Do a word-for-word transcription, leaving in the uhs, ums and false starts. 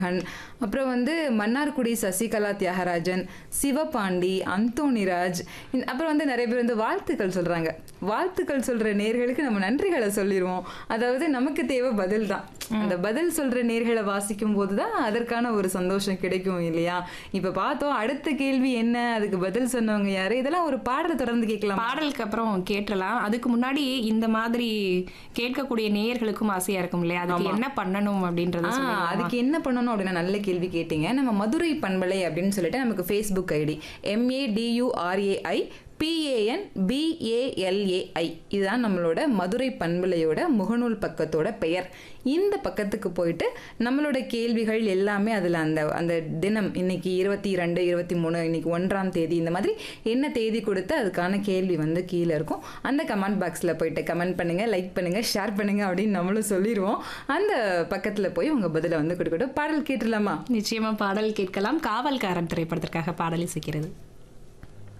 An அப்புறம் வந்து மன்னார்குடி சசிகலா தியாகராஜன், சிவபாண்டி, அந்தோணிராஜ், இந்த- அப்புறம் வந்து நிறைய பேர் வந்து வாழ்த்துக்கள் சொல்றாங்க. வாழ்த்துக்கள் சொல்ற நேர்களுக்கு நம்ம நன்றிகளை சொல்லிடுவோம். அதாவது நமக்கு தேவை பதில் தான். அந்த பதில் சொல்ற நேர்களை வாசிக்கும் போது தான் அதற்கான ஒரு சந்தோஷம் கிடைக்கும் இல்லையா? இப்ப பார்த்தோம் அடுத்த கேள்வி என்ன, அதுக்கு பதில் சொன்னவங்க யாரு, இதெல்லாம் ஒரு பாடலை தொடர்ந்து கேட்கலாம். பாடலுக்கு அப்புறம் கேட்டலாம். அதுக்கு முன்னாடி இந்த மாதிரி கேட்கக்கூடிய நேயர்களுக்கும் ஆசையா இருக்கும் இல்லையா? அதுக்கு என்ன பண்ணணும் அப்படின்றத ஆ, சொல்லுங்க. அதுக்கு என்ன பண்ணணும் அப்படின்னா நல்ல கேள்வி கேட்டீங்க. நம்ம மதுரை பண்பலை அப்படின்னு சொல்லிட்டு நமக்கு ஃபேஸ்புக் ஐடி எம்ஏடியூஆர்ஏஐ பிஏஎன் பிஏஎல்ஏஐ இதுதான் நம்மளோட மதுரை பண்பலையோட முகநூல் பக்கத்தோட பெயர். இந்த பக்கத்துக்கு போயிட்டு நம்மளோட கேள்விகள் எல்லாமே அதில் அந்த அந்த தினம் இன்னைக்கு இருபத்தி ரெண்டு இருபத்தி மூணு இன்னைக்கு ஒன்றாம் தேதி இந்த மாதிரி என்ன தேதி கொடுத்து அதுக்கான கேள்வி வந்து கீழே இருக்கும். அந்த கமெண்ட் பாக்ஸில் போயிட்டு கமெண்ட் பண்ணுங்க, லைக் பண்ணுங்க, ஷேர் பண்ணுங்க அப்படின்னு நம்மளும் சொல்லிடுவோம். அந்த பக்கத்தில் போய் உங்க பதிலை வந்து கொடுக்கட்டும். பாடல் கேட்டுடலாமா? நிச்சயமா பாடல் கேட்கலாம். காவல்காரன் திரைப்படத்திற்காக பாடல் இசைக்கிறது.